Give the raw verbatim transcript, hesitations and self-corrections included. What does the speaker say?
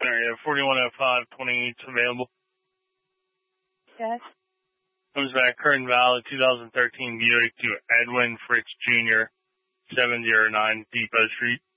Alright, forty-one oh five, twenty-eight's available. Yes. Comes back, current valid two thousand thirteen Buick to Edwin Fritz Junior, seven oh nine Depot Street.